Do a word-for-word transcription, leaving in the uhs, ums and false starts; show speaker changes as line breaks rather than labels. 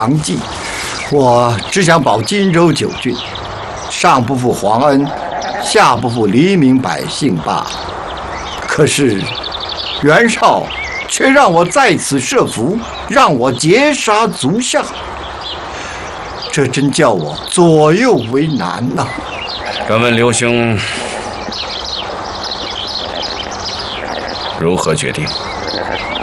长计，我只想保荆州九郡，上不负皇恩，下不负黎民百姓罢了。可是袁绍却让我在此设伏，让我截杀族相，这真叫我左右为难呐、啊。
敢问刘兄如何决定？